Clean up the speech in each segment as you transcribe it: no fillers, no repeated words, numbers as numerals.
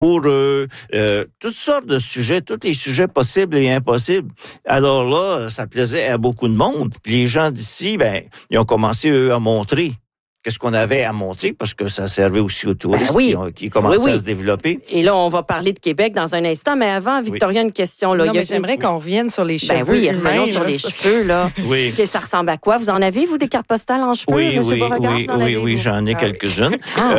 amoureux, toutes sortes de sujets, tous les sujets possibles et impossibles. Alors là, ça plaisait à beaucoup de monde. Puis les gens d'ici, ils ont commencé, eux, à montrer qu'est-ce qu'on avait à montrer, parce que ça servait aussi aux touristes qui commençaient à se développer. Et là, on va parler de Québec dans un instant, mais avant, Victoria, une question. Là. Non, mais j'aimerais qu'on revienne sur les cheveux. Revenons sur les cheveux. Là. Oui. Ça ressemble à quoi? Vous en avez, vous, des cartes postales en cheveux, M. Beauregard? Oui, j'en ai quelques-unes.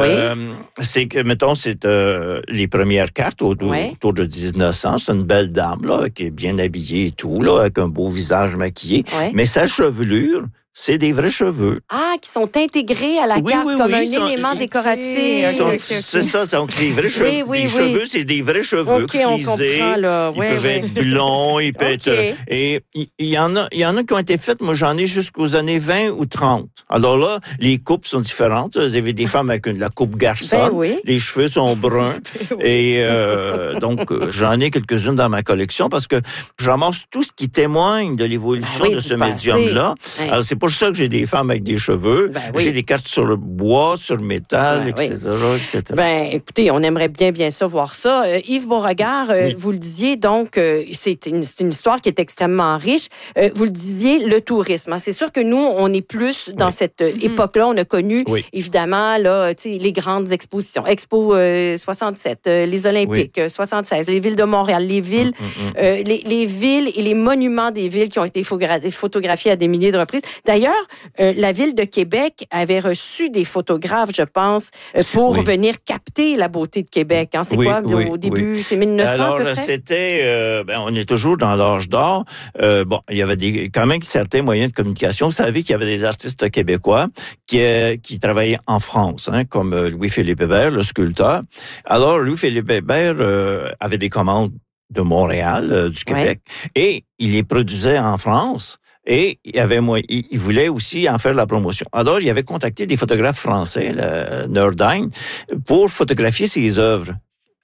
C'est que, mettons, c'est les premières cartes autour de 1900. C'est une belle dame, là, qui est bien habillée et tout, là, avec un beau visage maquillé. Mais sa chevelure, c'est des vrais cheveux. Ah, qui sont intégrés à la carte comme un élément décoratif. C'est ça, donc c'est des vrais cheveux. Les cheveux, c'est des vrais cheveux frisés. On comprend, là. Ils peuvent être blonds, ils peuvent être... Et il y en a qui ont été faites, moi j'en ai jusqu'aux années 20 ou 30. Alors là, les coupes sont différentes. Vous avez des femmes avec la coupe garçonne, les cheveux sont bruns. Et donc, j'en ai quelques-unes dans ma collection parce que je ramasse tout ce qui témoigne de l'évolution de ce médium-là. Alors, c'est pour ça que j'ai des femmes avec des cheveux. J'ai des cartes sur le bois, sur le métal, etc. Écoutez, on aimerait bien ça, voir ça. Yves Beauregard, vous le disiez, donc, c'est une histoire qui est extrêmement riche. Vous le disiez, le tourisme. Hein. C'est sûr que nous, on est plus dans cette époque-là. On a connu, évidemment, là, les grandes expositions. Expo 67, les Olympiques, 76, les villes de Montréal, les villes, les villes et les monuments des villes qui ont été photographiés à des milliers de reprises. D'ailleurs, la Ville de Québec avait reçu des photographes, je pense, pour venir capter la beauté de Québec. Hein. C'est quoi, au début? C'est 1900 Alors, à peu près? C'était... on est toujours dans l'âge d'or. Il y avait quand même certains moyens de communication. Vous savez qu'il y avait des artistes québécois qui travaillaient en France, comme Louis-Philippe Hébert, le sculpteur. Alors, Louis-Philippe Hébert avait des commandes de Montréal, du Québec, et il les produisait en France. Et il voulait aussi en faire la promotion. Alors, il avait contacté des photographes français, Nordine, pour photographier ses œuvres.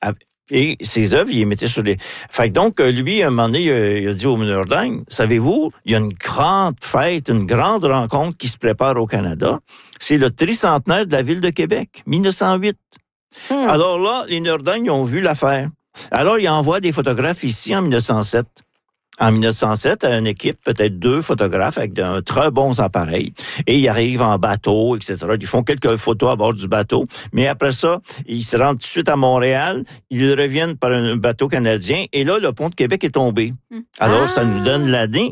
Et ses œuvres, il les mettait sur les... Fait que donc, lui, à un moment donné, il a dit au Nordine, savez-vous, il y a une grande fête, une grande rencontre qui se prépare au Canada. C'est le tricentenaire de la Ville de Québec, 1908. Alors là, les Nordine, ils ont vu l'affaire. Alors, ils envoient des photographes ici en 1907. En 1907, à une équipe, peut-être 2 photographes avec de très bons appareils. Et ils arrivent en bateau, etc. Ils font quelques photos à bord du bateau. Mais après ça, ils se rendent tout de suite à Montréal. Ils reviennent par un bateau canadien. Et là, le pont de Québec est tombé. Alors, ça nous donne l'année,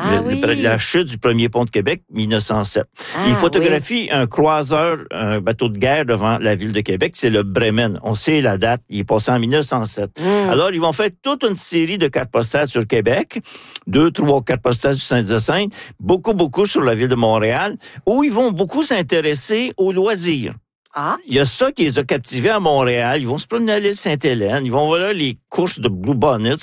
la chute du premier pont de Québec, 1907. Ils photographient un croiseur, un bateau de guerre devant la ville de Québec. C'est le Bremen. On sait la date. Il est passé en 1907. Alors, ils vont faire toute une série de cartes postales sur Québec. 2, 3 cartes postales sur Saint-Hyacinthe, beaucoup sur la ville de Montréal, où ils vont beaucoup s'intéresser aux loisirs. Il y a ça qui les a captivés à Montréal. Ils vont se promener à l'île Sainte-Hélène. Ils vont voir là les courses de Blue Bonnets,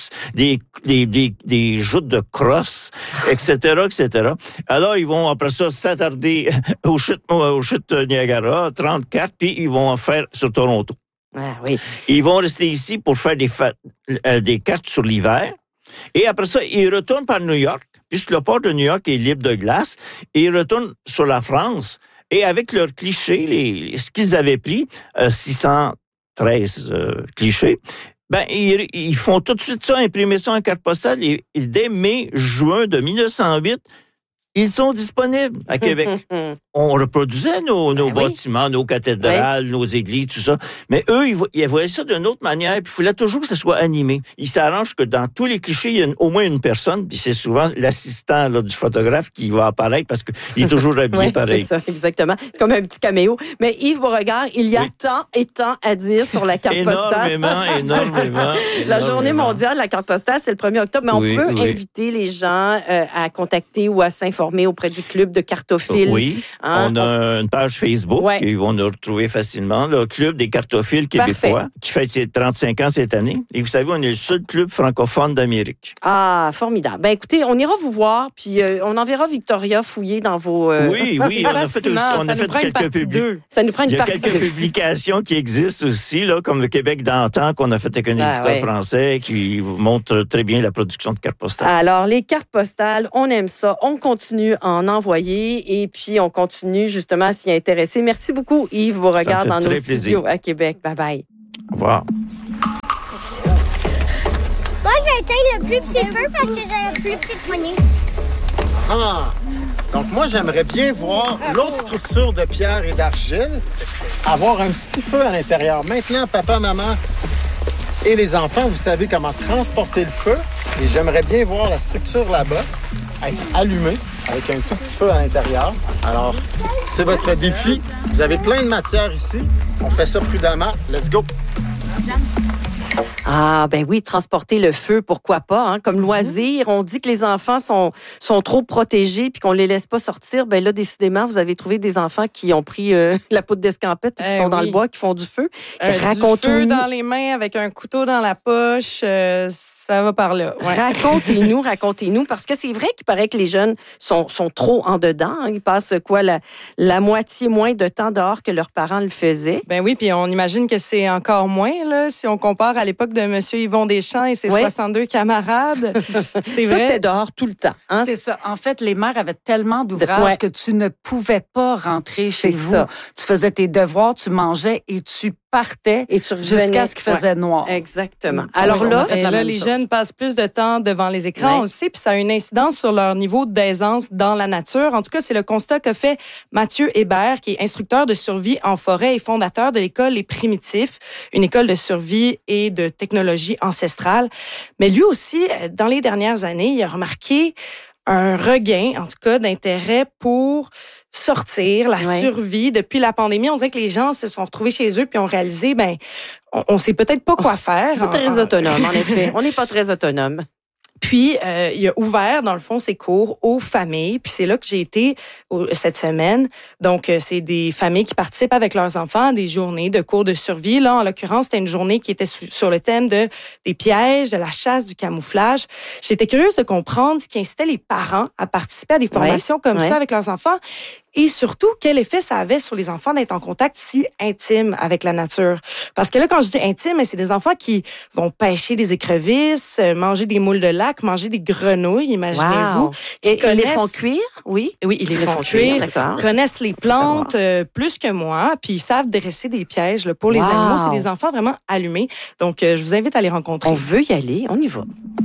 des joutes de crosse, etc., etc. Alors, ils vont, après ça, s'attarder aux chutes Niagara, 34, puis ils vont en faire sur Toronto. Ils vont rester ici pour faire des cartes sur l'hiver. Et après ça, ils retournent par New York, puisque le port de New York est libre de glace, et ils retournent sur la France. Et avec leurs clichés, ce qu'ils avaient pris, 613 clichés, ils font tout de suite ça, imprimer ça en carte postale, et dès mai-juin de 1908, ils sont disponibles à Québec. On reproduisait nos bâtiments, nos cathédrales, nos églises, tout ça. Mais eux, ils voyaient ça d'une autre manière, puis il fallait toujours que ça soit animé. Ils s'arrangent que dans tous les clichés, il y a au moins une personne, puis c'est souvent l'assistant du photographe qui va apparaître parce qu'il est toujours habillé pareil. C'est ça, exactement. C'est comme un petit caméo. Mais Yves Beauregard, il y a tant et tant à dire sur la carte postale. Énormément. La journée mondiale de la carte postale, c'est le 1er octobre, mais on peut inviter les gens à contacter ou à s'informer auprès du club de cartophiles. Oui, on a une page Facebook, ils vont nous retrouver facilement, le Club des cartophiles québécois, qui fête ses 35 ans cette année. Et vous savez, on est le seul club francophone d'Amérique. Ah, formidable. Écoutez, on ira vous voir, puis on enverra Victoria fouiller dans vos... Oui, on a fait quelques publications qui existent aussi, là, comme le Québec d'antan, qu'on a fait avec un éditeur français, qui montre très bien la production de cartes postales. Alors, les cartes postales, on aime ça. On continue à en envoyer et puis on continue justement à s'y intéresser. Merci beaucoup, Yves Beauregard, dans nos studios à Québec. Bye-bye. Au revoir. j'ai éteint le plus petit feu parce que j'ai la plus petite poignée. Ah! Donc moi, j'aimerais bien voir l'autre structure de pierre et d'argile avoir un petit feu à l'intérieur. Maintenant, papa, maman et les enfants, vous savez comment transporter le feu. Et j'aimerais bien voir la structure là-bas être allumée avec un tout petit feu à l'intérieur. Alors, c'est votre défi. Vous avez plein de matière ici. On fait ça prudemment. Let's go! Ah, ben oui, transporter le feu, pourquoi pas, hein? Comme loisir. On dit que les enfants sont trop protégés puis qu'on les laisse pas sortir. Ben là, décidément, vous avez trouvé des enfants qui ont pris la poudre d'escampette et qui sont dans le bois, qui font du feu. Du feu dans les mains avec un couteau dans la poche, ça va par là. Ouais. Racontez-nous, parce que c'est vrai qu'il paraît que les jeunes sont trop en dedans. Hein. Ils passent la moitié moins de temps dehors que leurs parents le faisaient. Ben oui, puis on imagine que c'est encore moins, là, si on compare à l'époque de M. Yvon Deschamps et ses 62 camarades. C'est vrai. C'était dehors tout le temps. Hein? C'est ça. En fait, les mères avaient tellement d'ouvrages que tu ne pouvais pas rentrer chez vous. Ça. Tu faisais tes devoirs, tu mangeais et tu partais jusqu'à ce qu'il faisait noir. Exactement. Alors là, les jeunes passent plus de temps devant les écrans, on le sait, puis ça a une incidence sur leur niveau d'aisance dans la nature. En tout cas, c'est le constat qu'a fait Mathieu Hébert, qui est instructeur de survie en forêt et fondateur de l'école Les Primitifs, une école de survie et de technologie ancestrale. Mais lui aussi, dans les dernières années, il a remarqué un regain, en tout cas, d'intérêt pour sortir, la survie. Depuis la pandémie, on dirait que les gens se sont retrouvés chez eux puis ont réalisé, on sait peut-être pas quoi faire. Pas très autonome, en effet. On n'est pas très autonome. Puis, il a ouvert, dans le fond, ses cours aux familles. Puis c'est là que j'ai été cette semaine. Donc, c'est des familles qui participent avec leurs enfants à des journées de cours de survie. Là, en l'occurrence, c'était une journée qui était sur le thème des pièges, de la chasse, du camouflage. J'étais curieuse de comprendre ce qui incitait les parents à participer à des formations comme ça avec leurs enfants. Et surtout, quel effet ça avait sur les enfants d'être en contact si intime avec la nature. Parce que là, quand je dis intime, c'est des enfants qui vont pêcher des écrevisses, manger des moules de lac, manger des grenouilles, imaginez-vous. Wow. Et ils les font cuire, oui? Oui, ils les font cuire. Connaissent les plantes plus que moi, puis ils savent dresser des pièges là, pour les animaux. C'est des enfants vraiment allumés. Donc, je vous invite à les rencontrer. On veut y aller, on y va.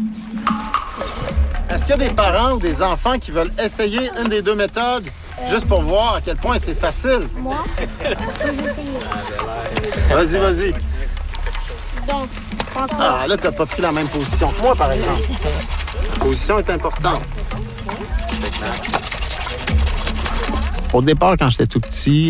Est-ce qu'il y a des parents ou des enfants qui veulent essayer une des deux méthodes juste pour voir à quel point c'est facile? Moi, Vas-y. Donc, Ah, là, t'as pas pris la même position que moi, par exemple. La position est importante. Au départ, quand j'étais tout petit,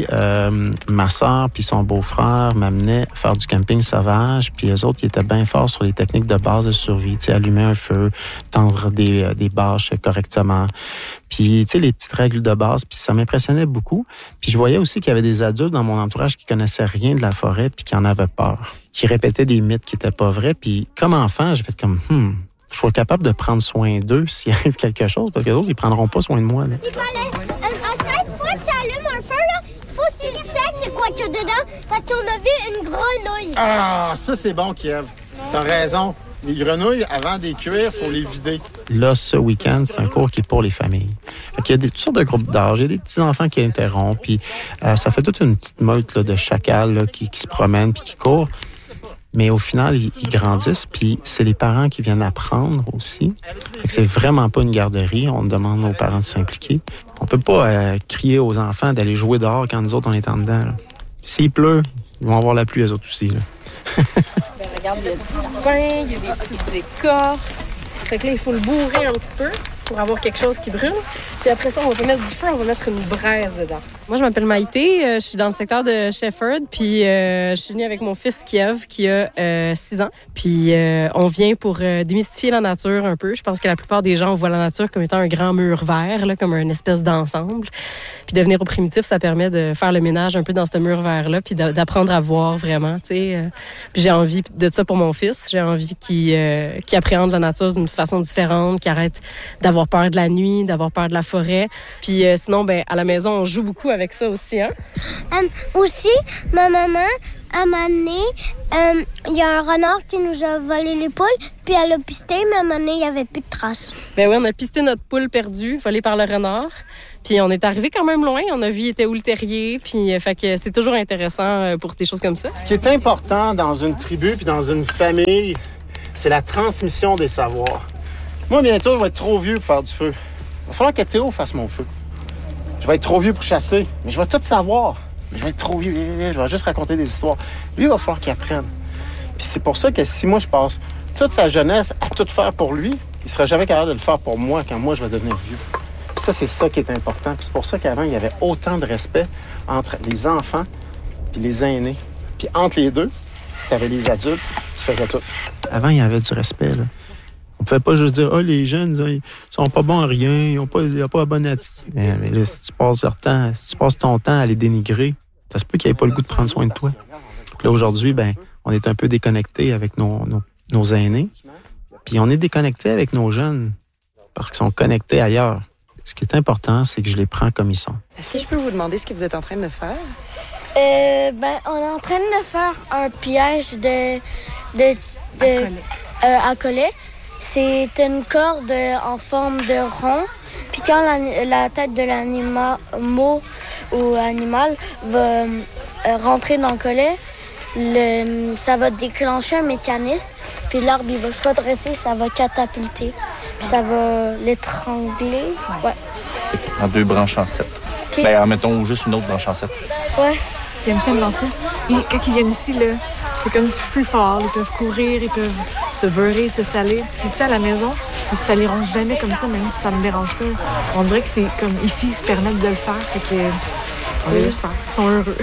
ma soeur puis son beau-frère m'amenaient faire du camping sauvage. Puis eux autres, ils étaient bien forts sur les techniques de base de survie. Tu sais, allumer un feu, tendre des bâches correctement. Puis, tu sais, les petites règles de base. Puis ça m'impressionnait beaucoup. Puis je voyais aussi qu'il y avait des adultes dans mon entourage qui connaissaient rien de la forêt puis qui en avaient peur. Qui répétaient des mythes qui étaient pas vrais. Puis comme enfant, j'ai fait comme, je suis capable de prendre soin d'eux s'il arrive quelque chose. Parce que les autres, ils prendront pas soin de moi. Là. il fallait, à chaque fois que tu allumes un feu, là, faut que tu sais c'est quoi qu'il y a dedans, parce qu'on a vu une grenouille. Ah, ça, c'est bon, Kiev. T'as raison. Les grenouilles, avant de les cuire, il faut les vider. Là, ce week-end, c'est un cours qui est pour les familles. Il y a toutes sortes de groupes d'âge. Il y a des petits-enfants qui interrompent. Puis ça fait toute une petite meute là, de chacals là, qui se promènent puis qui courent. Mais au final, ils grandissent, puis c'est les parents qui viennent apprendre aussi. Fait que c'est vraiment pas une garderie. On demande aux parents de s'impliquer. On peut pas crier aux enfants d'aller jouer dehors quand nous autres, on est en dedans. Là. S'il pleut, ils vont avoir la pluie, eux autres aussi. Là. Regarde, il y a du pain, il y a des petites écorces. Fait que là, il faut le bourrer un petit peu pour avoir quelque chose qui brûle. Puis après ça, on va pas mettre du feu, on va mettre une braise dedans. Moi, je m'appelle Maïté, je suis dans le secteur de Shefford, puis je suis venue avec mon fils Kiev qui a 6 ans. Puis on vient pour démystifier la nature un peu. Je pense que la plupart des gens voient la nature comme étant un grand mur vert, là, comme une espèce d'ensemble. Puis de venir au primitif, ça permet de faire le ménage un peu dans ce mur vert-là, puis d'apprendre à voir vraiment, tu sais. Puis j'ai envie de ça pour mon fils. J'ai envie qu'il appréhende la nature d'une façon différente, qu'il arrête d'avoir peur de la nuit, d'avoir peur de la forêt. Puis sinon, à la maison, on joue beaucoup avec ça aussi, hein? Aussi, ma maman, à un moment donné, il y a un renard qui nous a volé les poules, puis elle a pisté, mais à un moment donné, il n'y avait plus de traces. Ben oui, on a pisté notre poule perdue, volée par le renard. Puis on est arrivé quand même loin, on a vu il était où le terrier, puis fait que c'est toujours intéressant pour des choses comme ça. Ce qui est important dans une tribu puis dans une famille, c'est la transmission des savoirs. Moi, bientôt, je vais être trop vieux pour faire du feu. Il va falloir que Théo fasse mon feu. Je vais être trop vieux pour chasser, mais je vais tout savoir. Mais je vais être trop vieux, je vais juste raconter des histoires. Lui, il va falloir qu'il apprenne. Puis c'est pour ça que si moi, je passe toute sa jeunesse à tout faire pour lui, il ne sera jamais capable de le faire pour moi quand moi, je vais devenir vieux. Puis ça, c'est ça qui est important. Puis c'est pour ça qu'avant, il y avait autant de respect entre les enfants et les aînés. Puis entre les deux, tu avais les adultes qui faisaient tout. Avant, il y avait du respect, là. On ne pouvait pas juste dire « Ah, les jeunes, ils sont pas bons à rien, ils n'ont pas la bonne attitude. » Mais là, si tu passes ton temps à les dénigrer, ça se peut qu'ils n'aient pas le goût de prendre soin de toi. Puis là, aujourd'hui, on est un peu déconnecté avec nos aînés. Puis on est déconnecté avec nos jeunes parce qu'ils sont connectés ailleurs. Ce qui est important, c'est que je les prends comme ils sont. Est-ce que je peux vous demander ce que vous êtes en train de faire? On est en train de faire un piège à collet. C'est une corde en forme de rond. Puis quand la tête de l'animal va rentrer dans le collet, ça va déclencher un mécanisme. Puis l'arbre, il va se redresser, ça va catapulter. Puis ça va l'étrangler. Ouais. En 2 branches en 7. Okay. Mettons juste une autre branche en 7. Ouais. J'aime tellement ça. Et quand ils viennent ici, là, c'est comme du free fall. Ils peuvent courir, ils peuvent se beurrer, se salir. Puis tu sais, à la maison, ils se saliront jamais comme ça, même si ça me dérange pas. On dirait que c'est comme ici, ils se permettent de le faire. Fait que on les laisse faire. Ils sont heureux.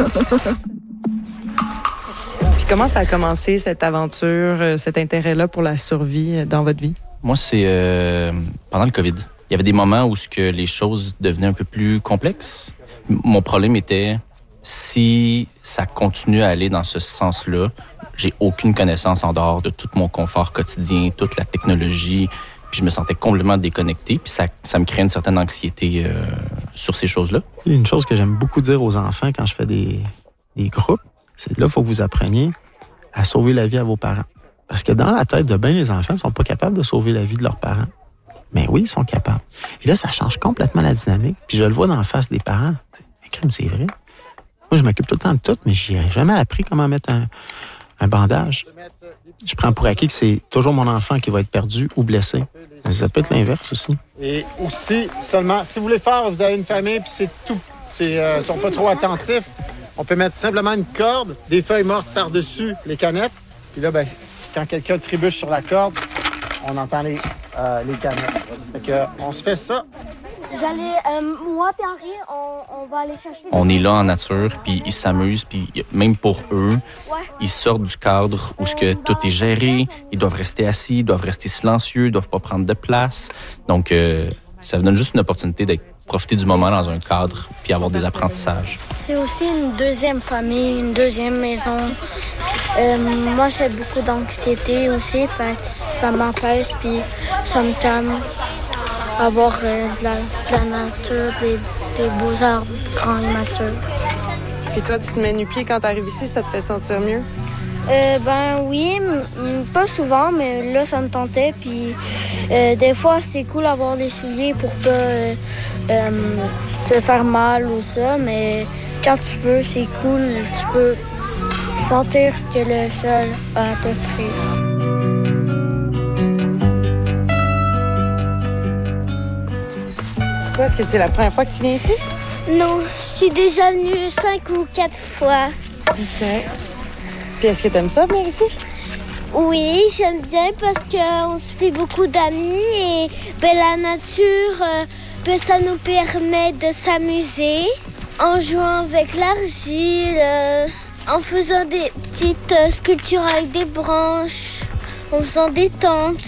Puis comment ça a commencé, cette aventure, cet intérêt-là pour la survie dans votre vie? Moi, c'est pendant le COVID. Il y avait des moments où les choses devenaient un peu plus complexes. Mon problème était, si ça continue à aller dans ce sens-là, j'ai aucune connaissance en dehors de tout mon confort quotidien, toute la technologie, puis je me sentais complètement déconnecté, puis ça me crée une certaine anxiété sur ces choses-là. Une chose que j'aime beaucoup dire aux enfants quand je fais des groupes, c'est là, il faut que vous appreniez à sauver la vie à vos parents. Parce que dans la tête de bien les enfants, ils ne sont pas capables de sauver la vie de leurs parents. Mais oui, ils sont capables. Et là, ça change complètement la dynamique. Puis je le vois dans la face des parents. C'est vrai. Moi, je m'occupe tout le temps de tout, mais je n'ai jamais appris comment mettre un bandage. Je prends pour acquis que c'est toujours mon enfant qui va être perdu ou blessé. Mais ça peut être l'inverse aussi. Et aussi, seulement, si vous voulez faire, vous avez une famille, puis c'est tout. Ils ne sont pas trop attentifs. On peut mettre simplement une corde, des feuilles mortes par-dessus les canettes. Puis là, quand quelqu'un trébuche sur la corde, on entend les canettes. Fait que, on se fait ça. Moi et Henri, on va aller chercher... On est là en nature, puis ils s'amusent, puis même pour eux, ils sortent du cadre où tout est géré, ils doivent rester assis, ils doivent rester silencieux, ils doivent pas prendre de place. Donc, ça donne juste une opportunité d'être profiter du moment dans un cadre puis avoir des apprentissages. C'est aussi une deuxième famille, une deuxième maison. Moi, j'ai beaucoup d'anxiété aussi, ça m'empêche puis ça me calme. Avoir de la nature, des beaux arbres grands et matures. Et toi, tu te mets nu-pied quand tu arrives ici, ça te fait sentir mieux? Oui, pas souvent, mais là, ça me tentait. Puis des fois, c'est cool d'avoir des souliers pour pas se faire mal ou ça. Mais quand tu peux, c'est cool. Tu peux sentir ce que le sol a à t'offrir. Est-ce que c'est la première fois que tu viens ici? Non, je suis déjà venue 5 ou 4 fois. OK. Puis est-ce que tu aimes ça, venir ici? Oui, j'aime bien parce qu'on se fait beaucoup d'amis et la nature, ça nous permet de s'amuser en jouant avec l'argile, en faisant des petites sculptures avec des branches, en faisant des tentes.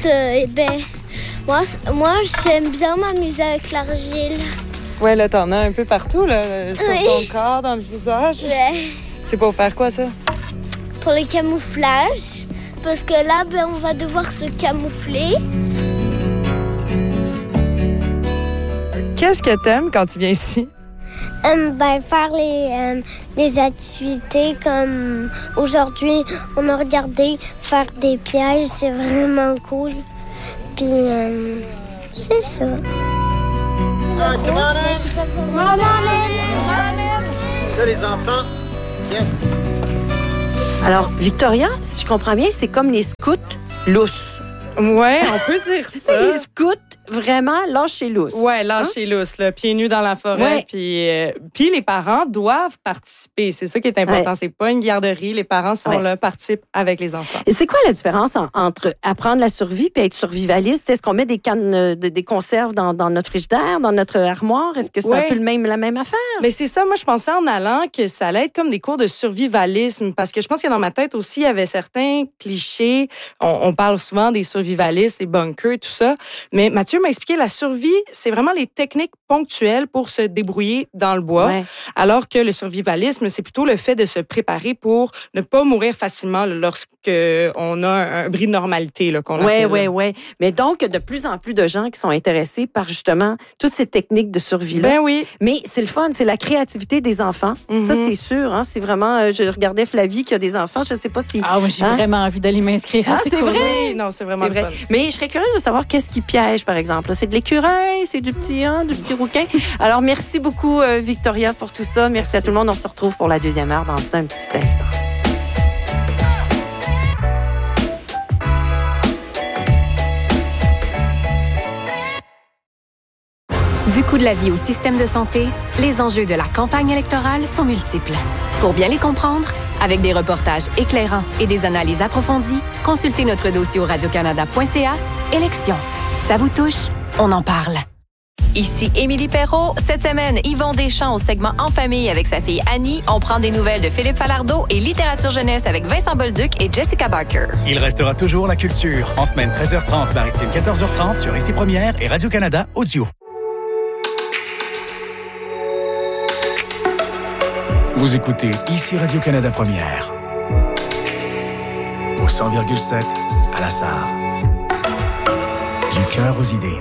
Moi, j'aime bien m'amuser avec l'argile. Ouais, là, t'en as un peu partout, là, sur ton corps, dans le visage. Ouais. C'est pour faire quoi, ça? Pour le camouflage, parce que là, on va devoir se camoufler. Qu'est-ce que t'aimes quand tu viens ici? Faire les activités comme aujourd'hui, on a regardé faire des pièges, c'est vraiment cool. Puis, c'est ça. Là, les enfants, Alors, Victoria, si je comprends bien, c'est comme les scouts lousse. Ouais, on peut dire ça. C'est les scouts, vraiment, lâcher lousse. Ouais, lâcher lousse, là, pieds nus dans la forêt. Puis les parents doivent participer. C'est ça qui est important. C'est pas une garderie. Les parents sont là, participent avec les enfants. Et c'est quoi la différence entre apprendre la survie et être survivaliste? Est-ce qu'on met des cannes des conserves dans notre frigidaire, dans notre armoire? Est-ce que c'est un peu la même affaire? Mais c'est ça. Moi, je pensais en allant que ça allait être comme des cours de survivalisme parce que je pense que dans ma tête aussi, il y avait certains clichés. On parle souvent des survivalistes, des bunkers, tout ça. Mais Mathieu m'a expliqué la survie, c'est vraiment les techniques ponctuelles pour se débrouiller dans le bois. Ouais. Alors que le survivalisme, c'est plutôt le fait de se préparer pour ne pas mourir facilement lorsqu'on a un bris de normalité. Oui. Mais donc, de plus en plus de gens qui sont intéressés par justement toutes ces techniques de survie-là. Ben oui. Mais c'est le fun, c'est la créativité des enfants. Ça, c'est sûr. Hein, c'est vraiment... je regardais Flavie qui a des enfants. Je ne sais pas si... Ah oui, j'ai vraiment envie d'aller m'inscrire. C'est vrai? Non, c'est vraiment vrai. Mais je serais curieuse de savoir qu'est-ce qui piège, par exemple. C'est de l'écureuil, c'est du petit rouquin. Alors, merci beaucoup, Victoria, pour tout ça. Merci à tout le monde. On se retrouve pour la deuxième heure dans un petit instant. Du coût de la vie au système de santé, les enjeux de la campagne électorale sont multiples. Pour bien les comprendre, avec des reportages éclairants et des analyses approfondies, consultez notre dossier au radiocanada.ca. Élections. Ça vous touche? On en parle. Ici Émilie Perrault. Cette semaine, Yvon Deschamps au segment En famille avec sa fille Annie. On prend des nouvelles de Philippe Falardeau et littérature jeunesse avec Vincent Bolduc et Jessica Barker. Il restera toujours la culture. En semaine 13h30, maritime 14h30 sur Ici Première et Radio-Canada Audio. Vous écoutez Ici Radio-Canada Première. Au 100,7 à la Sarre. Du cœur aux idées.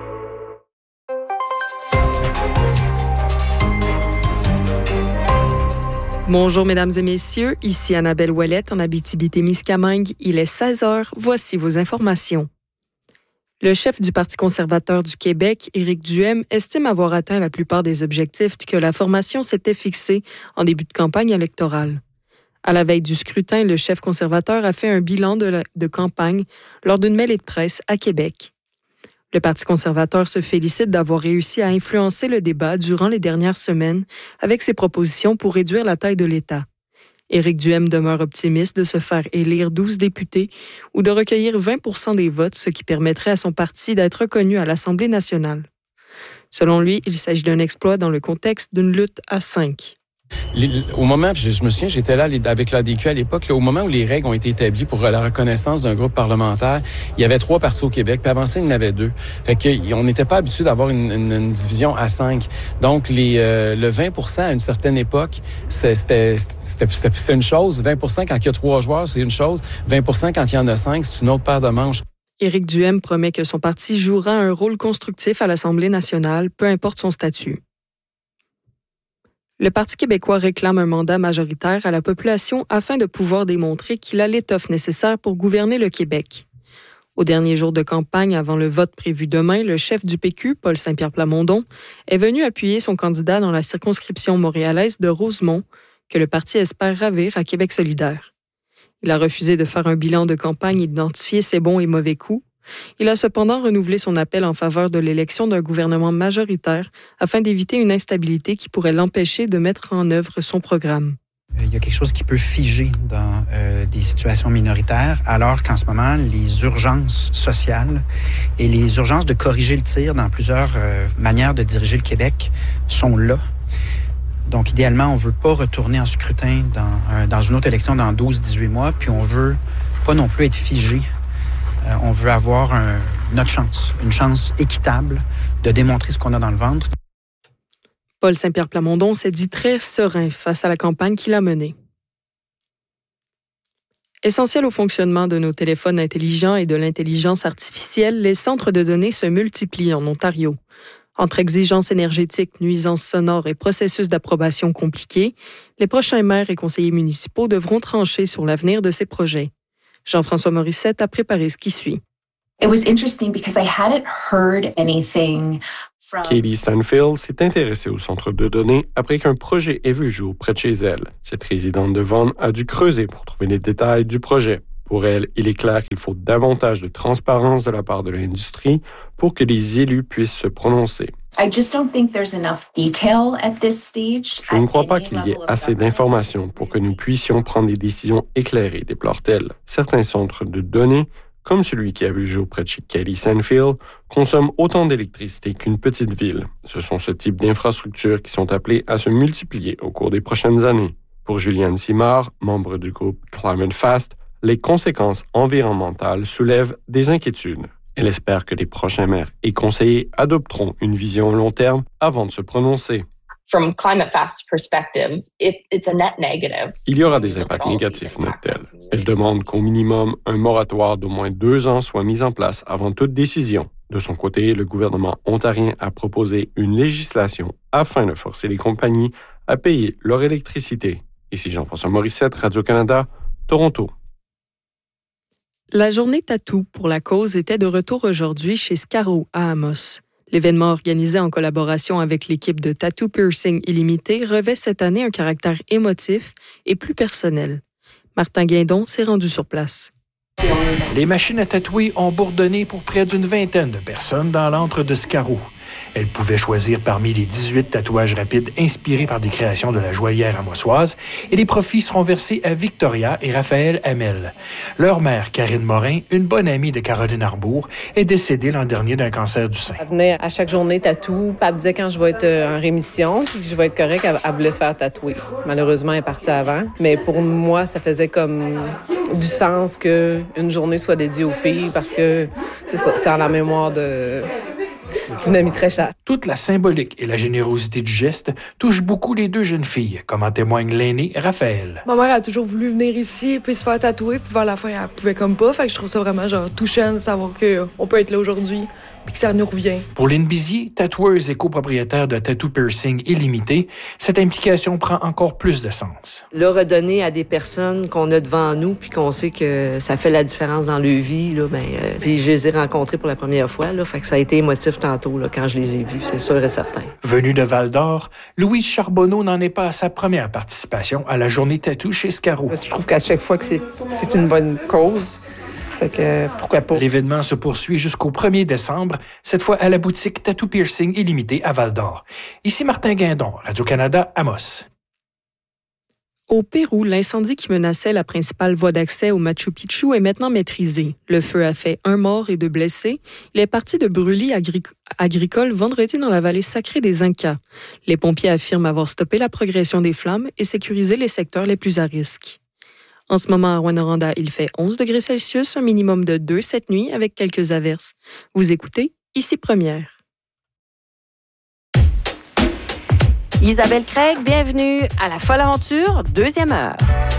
Bonjour, mesdames et messieurs. Ici Annabelle Ouellette en Abitibi-Témiscamingue. Il est 16h. Voici vos informations. Le chef du Parti conservateur du Québec, Éric Duhem, estime avoir atteint la plupart des objectifs que la formation s'était fixés en début de campagne électorale. À la veille du scrutin, le chef conservateur a fait un bilan de campagne lors d'une mêlée de presse à Québec. Le Parti conservateur se félicite d'avoir réussi à influencer le débat durant les dernières semaines avec ses propositions pour réduire la taille de l'État. Éric Duhem demeure optimiste de se faire élire 12 députés ou de recueillir 20% des votes, ce qui permettrait à son parti d'être reconnu à l'Assemblée nationale. Selon lui, il s'agit d'un exploit dans le contexte d'une lutte à 5. Au moment, je me souviens, j'étais là avec l'ADQ à l'époque, au moment où les règles ont été établies pour la reconnaissance d'un groupe parlementaire, il y avait 3 partis au Québec, puis avant ça, il y en avait 2. Fait qu'on n'était pas habitué d'avoir une division à 5. Donc, le 20% à une certaine époque, c'était une chose. 20% quand il y a 3 joueurs, c'est une chose. 20% quand il y en a 5, c'est une autre paire de manches. Éric Duhem promet que son parti jouera un rôle constructif à l'Assemblée nationale, peu importe son statut. Le Parti québécois réclame un mandat majoritaire à la population afin de pouvoir démontrer qu'il a l'étoffe nécessaire pour gouverner le Québec. Au dernier jour de campagne, avant le vote prévu demain, le chef du PQ, Paul Saint-Pierre Plamondon, est venu appuyer son candidat dans la circonscription montréalaise de Rosemont, que le parti espère ravir à Québec solidaire. Il a refusé de faire un bilan de campagne et d'identifier ses bons et mauvais coups. Il a cependant renouvelé son appel en faveur de l'élection d'un gouvernement majoritaire afin d'éviter une instabilité qui pourrait l'empêcher de mettre en œuvre son programme. Il y a quelque chose qui peut figer dans des situations minoritaires, alors qu'en ce moment, les urgences sociales et les urgences de corriger le tir dans plusieurs manières de diriger le Québec sont là. Donc, idéalement, on ne veut pas retourner en scrutin dans une autre élection dans 12-18 mois, puis on ne veut pas non plus être figé. On veut avoir notre chance, une chance équitable de démontrer ce qu'on a dans le ventre. Paul Saint-Pierre Plamondon s'est dit très serein face à la campagne qu'il a menée. Essentiel au fonctionnement de nos téléphones intelligents et de l'intelligence artificielle, les centres de données se multiplient en Ontario. Entre exigences énergétiques, nuisances sonores et processus d'approbation compliqués, les prochains maires et conseillers municipaux devront trancher sur l'avenir de ces projets. Jean-François Morissette a préparé ce qui suit. Katie Stanfield s'est intéressée au centre de données après qu'un projet ait vu jour près de chez elle. Cette résidente de Vaughan a dû creuser pour trouver les détails du projet. Pour elle, il est clair qu'il faut davantage de transparence de la part de l'industrie pour que les élus puissent se prononcer. Je ne crois pas qu'il y ait assez d'informations pour que nous puissions prendre des décisions éclairées, déplore-t-elle. Certains centres de données, comme celui qui a vu le jour près de chez Katie Sanfield, consomment autant d'électricité qu'une petite ville. Ce sont ce type d'infrastructures qui sont appelées à se multiplier au cours des prochaines années. Pour Juliane Simard, membre du groupe Climate Fast, les conséquences environnementales soulèvent des inquiétudes. Elle espère que les prochains maires et conseillers adopteront une vision long terme avant de se prononcer. From Climate Fast perspective, it's a net negative. Il y aura des impacts négatifs, note-t-elle. Elle demande qu'au minimum, un moratoire d'au moins 2 ans soit mis en place avant toute décision. De son côté, le gouvernement ontarien a proposé une législation afin de forcer les compagnies à payer leur électricité. Ici Jean-François Morissette, Radio-Canada, Toronto. La journée tatou pour la cause était de retour aujourd'hui chez Scarrow à Amos. L'événement organisé en collaboration avec l'équipe de Tattoo Piercing Illimité revêt cette année un caractère émotif et plus personnel. Martin Guindon s'est rendu sur place. Les machines à tatouer ont bourdonné pour près d'une vingtaine de personnes dans l'antre de Scarrow. Elles pouvaient choisir parmi les 18 tatouages rapides inspirés par des créations de la joaillière amosoise et les profits seront versés à Victoria et Raphaël Hamel. Leur mère, Karine Morin, une bonne amie de Caroline Arbour, est décédée l'an dernier d'un cancer du sein. Elle venait à chaque journée tatou, puis elle me disait quand je vais être en rémission, puis que je vais être correcte, elle voulait se faire tatouer. Malheureusement, elle est partie avant. Mais pour moi, ça faisait comme du sens qu'une journée soit dédiée aux filles parce que c'est ça, c'est en la mémoire d'une amie très chère. Toute la symbolique et la générosité du geste touchent beaucoup les 2 jeunes filles, comme en témoigne l'aînée, Raphaël. Ma mère a toujours voulu venir ici puis se faire tatouer, puis vers la fin, elle pouvait comme pas. Fait que je trouve ça vraiment touchant de savoir qu'on peut être là aujourd'hui puis que ça nous revient. Pour Lynn Bizier, tatoueuse et copropriétaire de Tattoo Piercing Illimité, cette implication prend encore plus de sens. Le redonner à des personnes qu'on a devant nous puis qu'on sait que ça fait la différence dans leur vie, là, puis je les ai rencontrés pour la première fois, là, fait que ça a été émotif tantôt là, quand je les ai vus, c'est sûr et certain. Venue de Val-d'Or, Louise Charbonneau n'en est pas à sa première participation à la journée tatou chez Scarrow. Je trouve qu'à chaque fois que c'est une bonne cause, fait que pourquoi pas. L'événement se poursuit jusqu'au 1er décembre, cette fois à la boutique Tattoo Piercing Illimité à Val-d'Or. Ici Martin Guindon, Radio-Canada, Amos. Au Pérou, l'incendie qui menaçait la principale voie d'accès au Machu Picchu est maintenant maîtrisé. Le feu a fait 1 mort et 2 blessés. Il est parti de brûlis agricoles vendredi dans la vallée sacrée des Incas. Les pompiers affirment avoir stoppé la progression des flammes et sécurisé les secteurs les plus à risque. En ce moment, à Rouyn-Noranda, il fait 11 degrés Celsius, un minimum de 2 cette nuit avec quelques averses. Vous écoutez Ici Première. Isabelle Craig, bienvenue à la folle aventure, 2e heure.